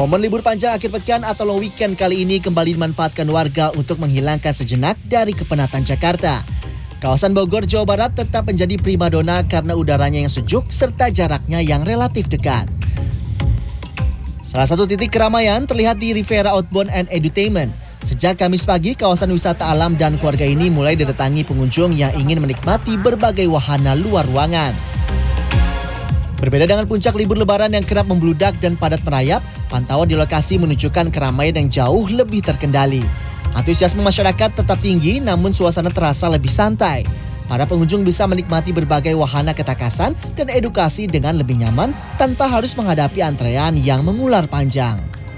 Momen libur panjang akhir pekan atau long weekend kali ini kembali dimanfaatkan warga untuk menghilangkan sejenak dari kepenatan Jakarta. Kawasan Bogor, Jawa Barat tetap menjadi primadona karena udaranya yang sejuk serta jaraknya yang relatif dekat. Salah satu titik keramaian terlihat di Riviera Outbound and Edutainment. Sejak Kamis pagi, kawasan wisata alam dan keluarga ini mulai didatangi pengunjung yang ingin menikmati berbagai wahana luar ruangan. Berbeda dengan puncak libur lebaran yang kerap membludak dan padat merayap, pantauan di lokasi menunjukkan keramaian yang jauh lebih terkendali. Antusiasme masyarakat tetap tinggi, namun suasana terasa lebih santai. Para pengunjung bisa menikmati berbagai wahana ketakasan dan edukasi dengan lebih nyaman tanpa harus menghadapi antrean yang mengular panjang.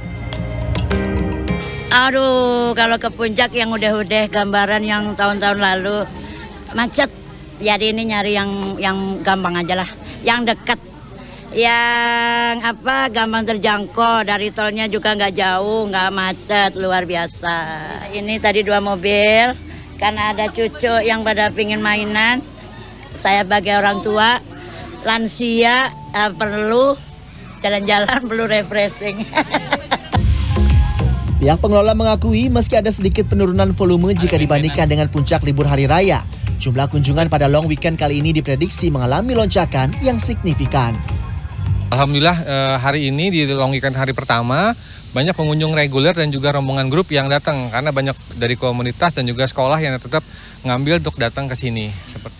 Aduh, kalau ke puncak yang udah gambaran yang tahun-tahun lalu macet. Jadi ini nyari yang gampang aja lah, yang dekat. Yang gampang terjangkau, dari tolnya juga nggak jauh, nggak macet, luar biasa. Ini tadi 2 mobil, karena ada cucu yang pada pingin mainan. Saya sebagai orang tua, lansia, perlu jalan-jalan, perlu refreshing. Pihak pengelola mengakui meski ada sedikit penurunan volume jika dibandingkan dengan puncak libur hari raya, jumlah kunjungan pada long weekend kali ini diprediksi mengalami lonjakan yang signifikan. Alhamdulillah hari ini di long weekend hari pertama banyak pengunjung reguler dan juga rombongan grup yang datang karena banyak dari komunitas dan juga sekolah yang tetap ngambil untuk datang ke sini.